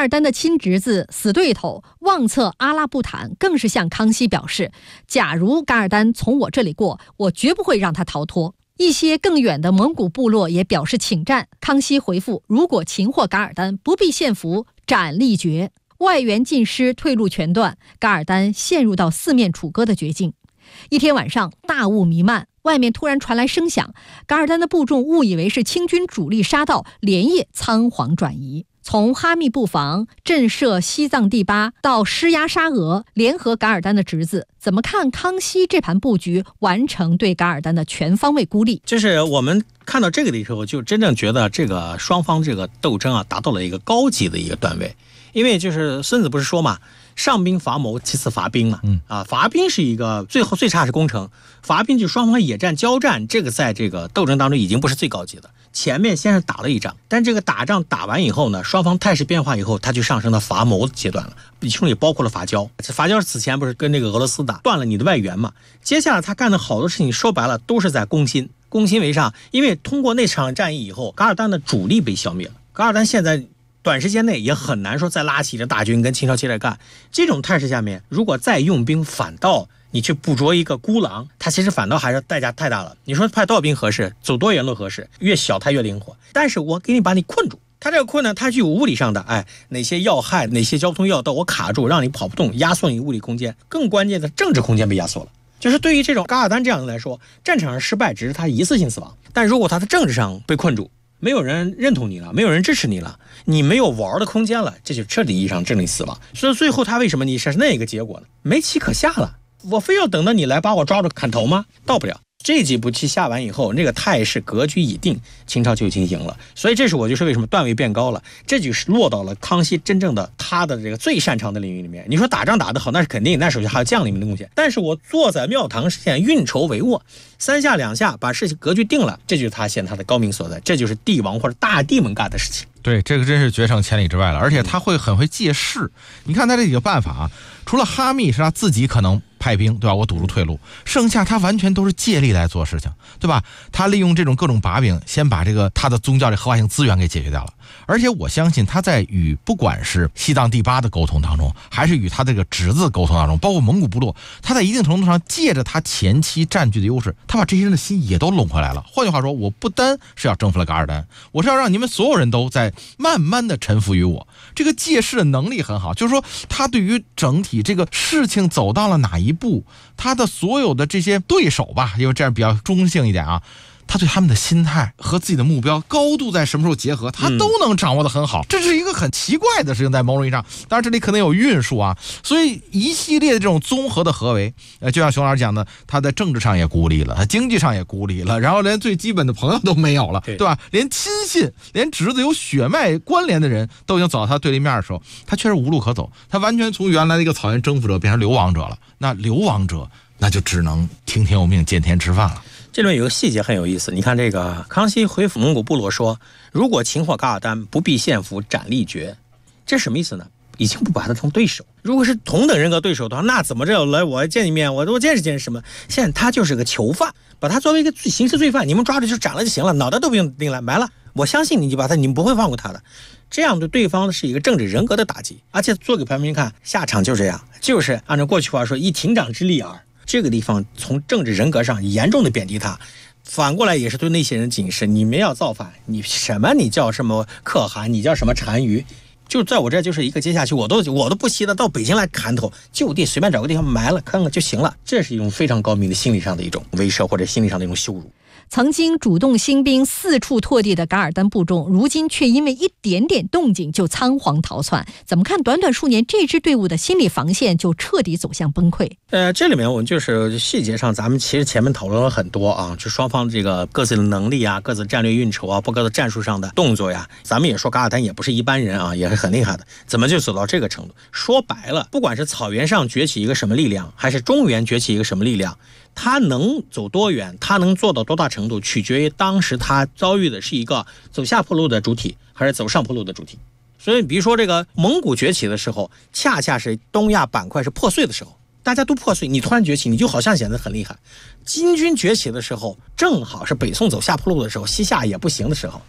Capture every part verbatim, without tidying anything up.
尔丹的亲侄子、死对头旺策阿拉布坦更是向康熙表示，假如噶尔丹从我这里过，我绝不会让他逃脱。一些更远的蒙古部落也表示请战，康熙回复，如果擒获噶尔丹，不必献俘，斩立决。外援尽失，退路全断，噶尔丹陷入到四面楚歌的绝境。一天晚上，大雾弥漫，外面突然传来声响，噶尔丹的部众误以为是清军主力杀到，连夜仓皇转移。从哈密布防、震慑西藏第八到施压沙俄，联合噶尔丹的侄子，怎么看康熙这盘布局完成对噶尔丹的全方位孤立？ 就是我们看到这个的时候，就真正觉得这个双方这个斗争啊，达到了一个高级的一个段位。因为就是孙子不是说嘛，上兵伐谋，其次伐兵嘛，嗯啊，伐兵是一个最后最差是攻城，伐兵就双方野战交战，这个在这个斗争当中已经不是最高级的。前面先是打了一仗，但这个打仗打完以后呢，双方态势变化以后，他就上升到伐谋的阶段了，其中也包括了伐交。伐交此前不是跟这个俄罗斯打，断了你的外援嘛？接下来他干的好多事情，说白了都是在攻心，攻心为上。因为通过那场战役以后，噶尔丹的主力被消灭了，噶尔丹现在短时间内也很难说再拉起这大军跟清朝接着干。这种态势下面，如果再用兵，反倒你去捕捉一个孤狼，他其实反倒还是代价太大了。你说派多少兵合适，走多远路合适，越小他越灵活。但是我给你把你困住，他这个困呢，它具有物理上的，哎，哪些要害，哪些交通要道我卡住，让你跑不动，压缩你物理空间。更关键的政治空间被压缩了。就是对于这种噶尔丹这样的来说，战场上失败只是他一次性死亡，但如果他的政治上被困住，没有人认同你了，没有人支持你了，你没有玩的空间了，这就彻底意义上政治死亡。所以最后他为什么你是那个结果呢？没棋可下了，我非要等到你来把我抓住砍头吗？到不了。这几步棋下完以后，那个态势格局已定，清朝就已经赢了。所以这是我就是为什么段位变高了，这就是落到了康熙真正的他的这个最擅长的领域里面。你说打仗打得好，那是肯定，那首先还有将领们的贡献。但是我坐在庙堂之前运筹帷幄，三下两下把事情格局定了，这就是他现他的高明所在，这就是帝王或者大帝们干的事情。 对，这个真是决胜千里之外了，而且他会很会借势。你看他这几个办法啊，除了哈密是他自己可能派兵，对吧？我堵住退路，剩下他完全都是借力来做事情，对吧？他利用这种各种把柄，先把这个他的宗教的合法性资源给解决掉了。而且我相信他在与不管是西藏第八的沟通当中，还是与他这个侄子沟通当中，包括蒙古部落，他在一定程度上借着他前期占据的优势，他把这些人的心也都拢回来了。换句话说，我不单是要征服了噶尔丹，我是要让你们所有人都在慢慢的臣服于我。这个借势的能力很好，就是说他对于整体这个事情走到了哪一步，他的所有的这些对手吧，因为这样比较中性一点啊，他对他们的心态和自己的目标高度在什么时候结合，他都能掌握得很好、嗯、这是一个很奇怪的事情，在某种意义上，当然这里可能有运数啊，所以一系列的这种综合的合为，呃，就像熊老师讲的，他在政治上也孤立了，他经济上也孤立了，然后连最基本的朋友都没有了， 对, 对吧？连亲信，连侄子有血脉关联的人都已经走到他对立面的时候，他确实无路可走，他完全从原来的一个草原征服者变成流亡者了。那流亡者那就只能听天由命，见天吃饭了。 这里面有个细节很有意思，你看这个康熙回复蒙古部落说，如果擒获噶尔丹，不必献俘，斩立决。这什么意思呢？已经不把他当对手。如果是同等人格对手的话，那怎么着来我见一面，我我见识见识什么？现在他就是个囚犯，把他作为一个刑事罪犯，你们抓着就斩了就行了，脑袋都不用钉了，埋了。我相信你就把他，你们不会放过他的。这样对对方是一个政治人格的打击，而且做给朋友们看，下场就这样，就是按照过去话说，以亭长之力耳。这个地方从政治人格上严重的贬低他，反过来也是对那些人警示，你们要造反，你什么你叫什么可汗，你叫什么单于，就在我这就是一个接下去我都我都不惜的到北京来砍头，就地随便找个地方埋了坑了就行了。这是一种非常高明的心理上的一种威慑，或者心理上的一种羞辱。 曾经主动兴兵四处拓地的噶尔丹部众，如今却因为一点点动静就仓皇逃窜。怎么看短短数年，这支队伍的心理防线就彻底走向崩溃？ 呃，这里面我们就是细节上，咱们其实前面讨论了很多啊，就双方这个各自的能力啊，各自战略运筹啊，包括战术上的动作呀。咱们也说噶尔丹也不是一般人啊，也是很厉害的。怎么就走到这个程度？说白了，不管是草原上崛起一个什么力量，还是中原崛起一个什么力量，他能走多远，他能做到多大程度，取决于当时他遭遇的是一个走下坡路的主体，还是走上坡路的主体。所以比如说这个蒙古崛起的时候，恰恰是东亚板块是破碎的时候，大家都破碎，你突然崛起，你就好像显得很厉害。金军崛起的时候，正好是北宋走下坡路的时候，西夏也不行的时候。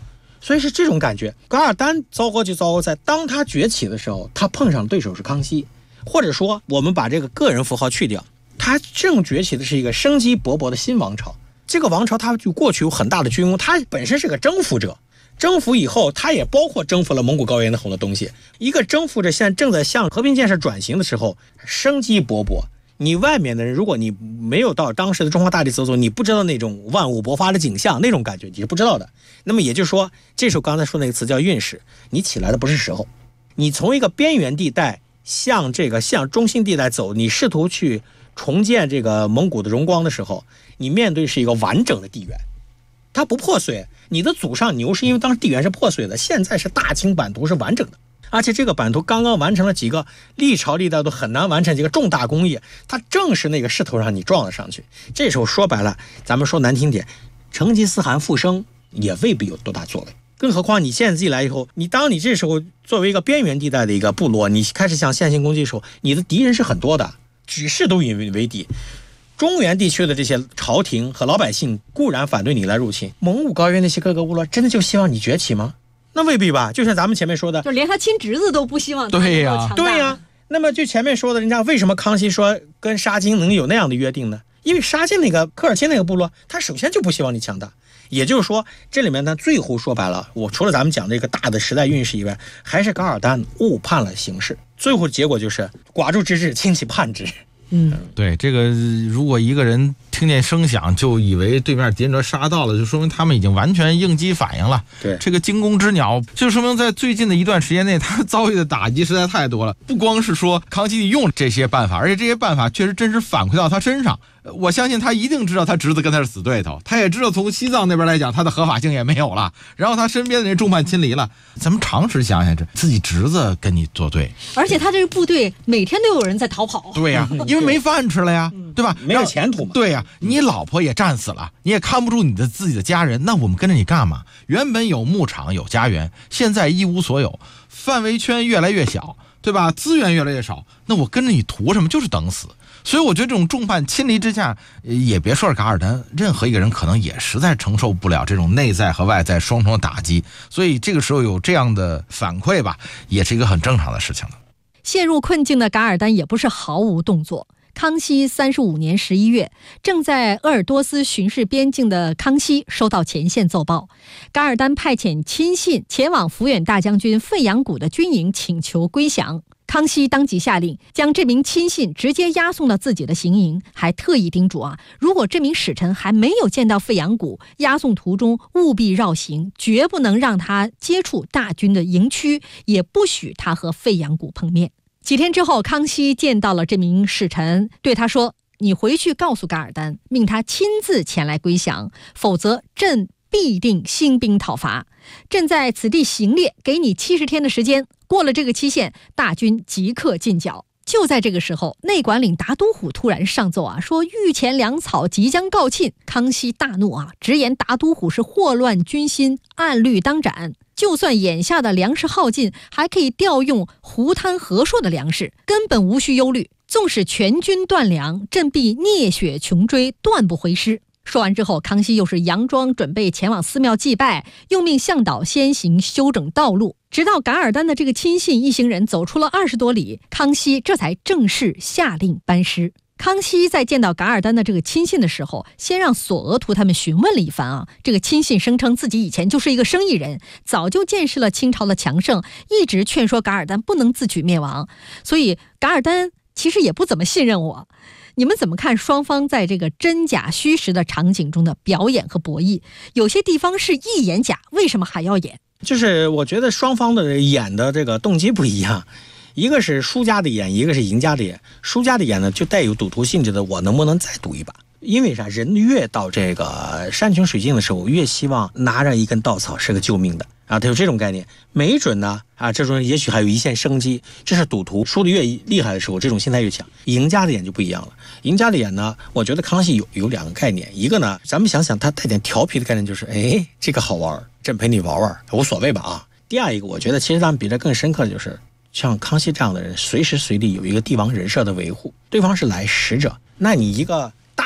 所以是这种感觉。噶尔丹糟糕就糟糕在，当他崛起的时候，他碰上对手是康熙，或者说我们把这个个人符号去掉，他正崛起的是一个生机勃勃的新王朝。这个王朝他就过去有很大的军功，他本身是个征服者，征服以后他也包括征服了蒙古高原的很多东西。一个征服者现在正在向和平建设转型的时候，生机勃勃。你外面的人，如果你没有到当时的中华大地走走，你不知道那种万物勃发的景象，那种感觉你是不知道的。那么也就是说，这时候刚才说那个词叫运势，你起来的不是时候。你从一个边缘地带向这个向中心地带走，你试图去重建这个蒙古的荣光的时候，你面对是一个完整的地缘，它不破碎。你的祖上牛是因为当时地缘是破碎的，现在是大清版图是完整的。而且这个版图刚刚完成了几个历朝历代都很难完成几个重大工业，它正是那个势头上你撞了上去。这时候说白了，咱们说难听点，成吉思汗复生也未必有多大作为。更何况你现在自己来以后，你当你这时候作为一个边缘地带的一个部落，你开始向线性攻击的时候，你的敌人是很多的，举世都以为敌。中原地区的这些朝廷和老百姓固然反对你来入侵，蒙古高原那些各个部落真的就希望你崛起吗？那未必吧，就像咱们前面说的， 就连他亲侄子都不希望他对呀、 啊， 对呀、啊。那么就前面说的，人家为什么康熙说跟沙金能有那样的约定呢？因为沙金那个科尔沁那个部落，他首先就不希望你强大。也就是说，这里面呢，最后说白了，我除了咱们讲这个大的时代运势以外，还是噶尔丹误判了形势，最后结果就是寡助之至，亲戚叛之。 嗯， 对，这个如果一个人听见声响就以为对面敌人杀到了，就说明他们已经完全应激反应了。 对， 这个惊弓之鸟，就说明在最近的一段时间内，他遭遇的打击实在太多了。不光是说康熙用这些办法，而且这些办法确实真实反馈到他身上。我相信他一定知道他侄子跟他是死对头，他也知道从西藏那边来讲他的合法性也没有了，然后他身边的人众叛亲离了。咱们常识想想，这自己侄子跟你作对， 而且他这个部队每天都有人在逃跑。 对呀、啊，因为没饭吃了呀，对吧？ 没有前途嘛。 对呀、啊，你老婆也战死了，你也看不住你的自己的家人，那我们跟着你干嘛？原本有牧场有家园，现在一无所有，范围圈越来越小，对吧？资源越来越少，那我跟着你图什么？就是等死。所以我觉得这种众叛亲离之下，也别说是噶尔丹，任何一个人可能也实在承受不了这种内在和外在双重的打击。所以这个时候有这样的反馈吧，也是一个很正常的事情了。 陷入困境的噶尔丹也不是毫无动作。康熙三十五年十一月，正在鄂尔多斯巡视边境的康熙收到前线奏报，噶尔丹派遣亲信前往抚远大将军费扬古的军营请求归降。康熙当即下令将这名亲信直接押送到自己的行营，还特意叮嘱啊，如果这名使臣还没有见到费扬古，押送途中务必绕行，绝不能让他接触大军的营区，也不许他和费扬古碰面。几天之后，康熙见到了这名使臣，对他说：“你回去告诉噶尔丹，命他亲自前来归降，否则朕必定兴兵讨伐。朕在此地行猎，给你七十天的时间，过了这个期限，大军即刻进剿。”就在这个时候，内管领达都虎突然上奏啊，说御前粮草即将告罄。康熙大怒啊，直言达都虎是祸乱军心，按律当斩。就算眼下的粮食耗尽，还可以调用湖滩和硕的粮食，根本无需忧虑。纵使全军断粮，朕必聂雪穷追，断不回师。说完之后，康熙又是佯装准备前往寺庙祭拜，又命向导先行修整道路。直到噶尔丹的这个亲信一行人走出了二十多里，康熙这才正式下令班师。康熙在见到噶尔丹的这个亲信的时候，先让索额图他们询问了一番啊。这个亲信声称自己以前就是一个生意人，早就见识了清朝的强盛，一直劝说噶尔丹不能自取灭亡。所以噶尔丹其实也不怎么信任我。你们怎么看双方在这个真假虚实的场景中的表演和博弈？有些地方是一演假，为什么还要演？ 就是我觉得双方的演的这个动机不一样，一个是输家的演，一个是赢家的演。输家的演呢，就带有赌徒性质的，我能不能再赌一把？因为啥？人越到这个山穷水尽的时候，越希望拿着一根稻草是个救命的啊，他有这种概念。没准呢啊，这种人也许还有一线生机。这是赌徒，输的越厉害的时候，这种心态越强。赢家的演就不一样了。赢家的演呢，我觉得康熙有有两个概念，一个呢，咱们想想，他带点调皮的概念，就是哎，这个好玩，朕陪你玩玩，无所谓吧啊。第二一个，我觉得其实咱们比这更深刻的就是，像康熙这样的人，随时随地有一个帝王人设的维护，对方是来使者，那你一个大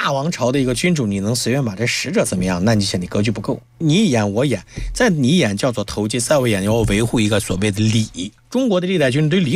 大王朝的一个君主，你能随便把这使者怎么样？那你显得格局不够。你演我演，在你演叫做投机，在我演要维护一个所谓的礼。中国的历代君主对礼